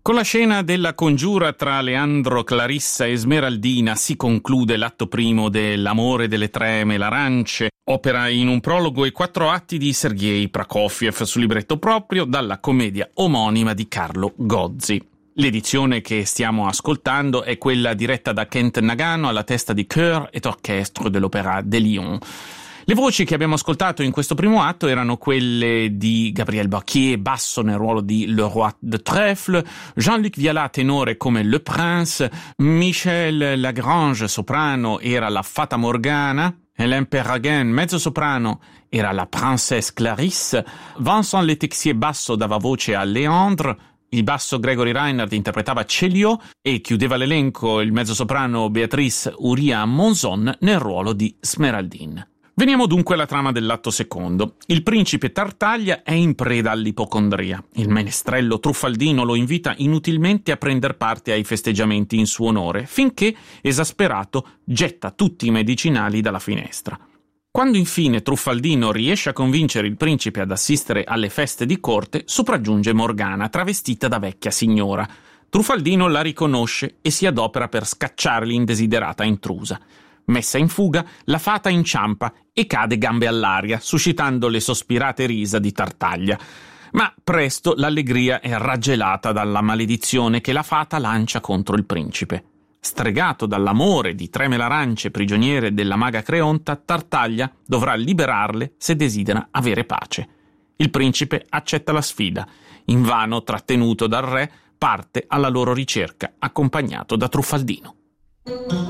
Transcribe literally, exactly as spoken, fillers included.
Con la scena della congiura tra Leandro, Clarissa e Smeraldina si conclude l'atto primo dell'Amore delle tre melarance, opera in un prologo e quattro atti di Sergei Prokofiev su libretto proprio dalla commedia omonima di Carlo Gozzi. L'edizione che stiamo ascoltando è quella diretta da Kent Nagano alla testa di Chœur et Orchestre de l'Opéra de Lyon. Le voci che abbiamo ascoltato in questo primo atto erano quelle di Gabriel Bocquier, basso nel ruolo di Le Roi de Trèfle, Jean-Luc Viala, tenore come Le Prince, Michel Lagrange, soprano, era la Fata Morgana, Hélène Perraguin, mezzosoprano, era la Princesse Clarisse, Vincent Letexier, basso, dava voce a Léandre, il basso Gregory Reinhardt interpretava Chéliot e chiudeva l'elenco il mezzosoprano Béatrice Urian-Monzon nel ruolo di Smeraldine. Veniamo dunque alla trama dell'atto secondo. Il principe Tartaglia è in preda all'ipocondria. Il menestrello truffaldino lo invita inutilmente a prender parte ai festeggiamenti in suo onore, finché, esasperato, getta tutti i medicinali dalla finestra. Quando infine Truffaldino riesce a convincere il principe ad assistere alle feste di corte, sopraggiunge Morgana, travestita da vecchia signora. Truffaldino la riconosce e si adopera per scacciare l'indesiderata intrusa. Messa in fuga, la fata inciampa e cade gambe all'aria, suscitando le sospirate risa di Tartaglia. Ma presto l'allegria è raggelata dalla maledizione che la fata lancia contro il principe. Stregato dall'amore di tre melarance prigioniere della maga Creonta, Tartaglia dovrà liberarle se desidera avere pace. Il principe accetta la sfida. Invano, trattenuto dal re, parte alla loro ricerca, accompagnato da Truffaldino.